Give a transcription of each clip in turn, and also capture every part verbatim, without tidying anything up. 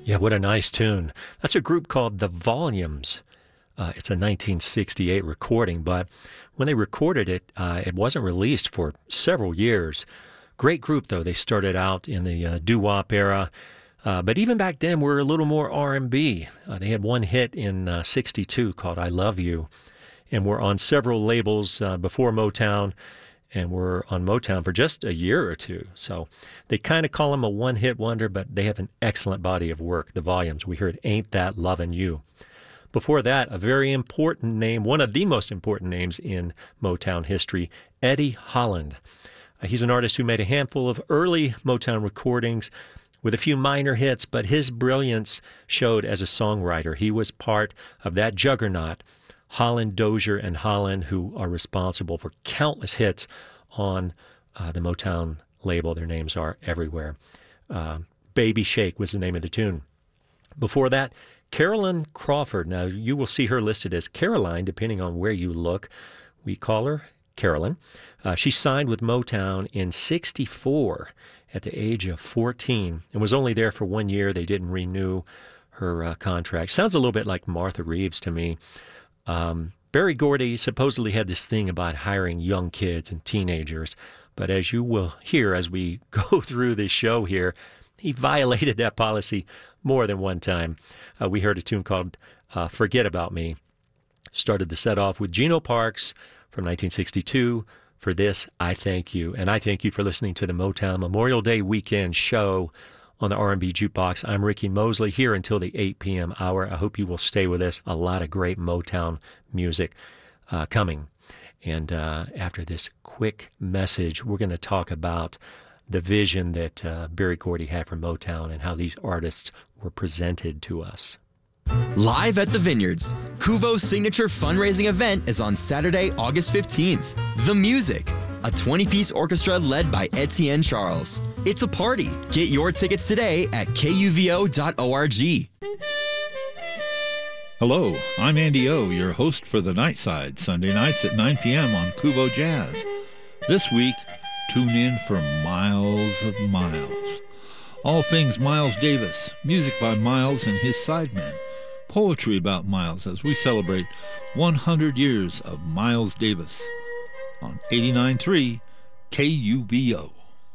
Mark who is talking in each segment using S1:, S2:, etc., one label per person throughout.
S1: Yeah, what a nice tune. That's a group called The Volumes. Uh, it's a nineteen sixty-eight recording, but when they recorded it, uh, it wasn't released for several years. Great group, though. They started out in the uh, doo-wop era, uh, but even back then were a little more R and B. Uh, they had one hit in uh, sixty-two called I Love You, and were on several labels uh, before Motown, and were on Motown for just a year or two. So they kind of call them a one-hit wonder, but they have an excellent body of work, The Volumes. We heard Ain't That Lovin' You. Before that, a very important name, one of the most important names in Motown history, Eddie Holland. Uh, he's an artist who made a handful of early Motown recordings with a few minor hits, but his brilliance showed as a songwriter. He was part of that juggernaut, Holland, Dozier, and Holland, who are responsible for countless hits on uh, the Motown label. Their names are everywhere. Uh, Baby Shake was the name of the tune. Before that, Carolyn Crawford. Now, you will see her listed as Caroline, depending on where you look. We call her Carolyn. Uh, she signed with Motown in sixty-four at the age of fourteen and was only there for one year. They didn't renew her uh, contract. Sounds a little bit like Martha Reeves to me. Um, Berry Gordy supposedly had this thing about hiring young kids and teenagers, but as you will hear as we go through this show here, he violated that policy more than one time. Uh, we heard a tune called uh, Forget About Me. Started the set off with Geno Parks from nineteen sixty-two. For this, I thank you. And I thank you for listening to the Motown Memorial Day weekend show on the R and B Jukebox. I'm Ricky Mosley here until the eight p.m. hour. I hope you will stay with us. A lot of great Motown music uh, coming. And uh, after this quick message, we're going to talk about the vision that uh, Berry Gordy had for Motown and how these artists were presented to us.
S2: Live at the Vineyards, Kuvo's signature fundraising event is on Saturday, August fifteenth. The Music, a twenty-piece orchestra led by Etienne Charles. It's a party. Get your tickets today at K U V O dot org.
S3: Hello, I'm Andy O, your host for The Nightside, Sunday nights at nine p.m. on Kuvo Jazz. This week, tune in for Miles of Miles. All things Miles Davis, music by Miles and his sidemen, poetry about Miles as we celebrate one hundred years of Miles Davis on eighty-nine point three K U V O.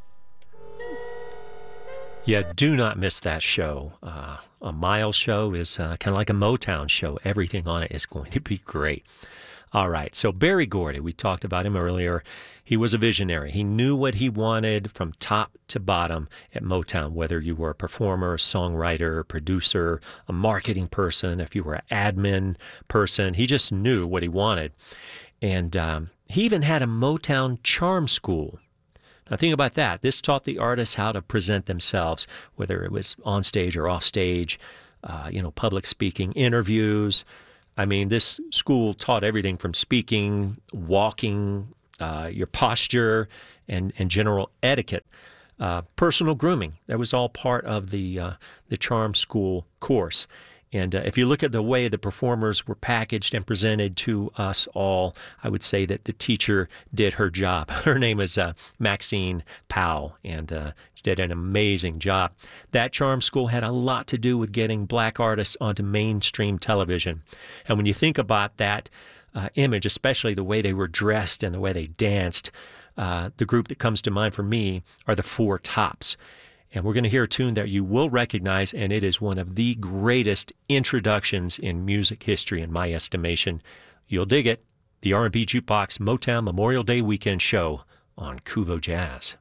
S1: Yeah, do not miss that show. Uh, a Miles show is uh, kind of like a Motown show. Everything on it is going to be great. All right, so Berry Gordy, we talked about him earlier. He was a visionary. He knew what he wanted from top to bottom at Motown, whether you were a performer, a songwriter, a producer, a marketing person, if you were an admin person. He just knew what he wanted. And um, he even had a Motown charm school. Now think about that. This taught the artists how to present themselves, whether it was on stage or off stage, uh, you know, public speaking, interviews. I mean, this school taught everything from speaking, walking, uh, your posture, and, and general etiquette, uh, personal grooming. That was all part of the uh, the charm school course. And uh, if you look at the way the performers were packaged and presented to us all, I would say that the teacher did her job. Her name is uh, Maxine Powell, and uh, she did an amazing job. That charm school had a lot to do with getting black artists onto mainstream television. And when you think about that uh, image, especially the way they were dressed and the way they danced, uh, the group that comes to mind for me are the Four Tops. And we're going to hear a tune that you will recognize, and it is one of the greatest introductions in music history, in my estimation. You'll dig it. The R and B Jukebox Motown Memorial Day Weekend Show on Kuvo Jazz.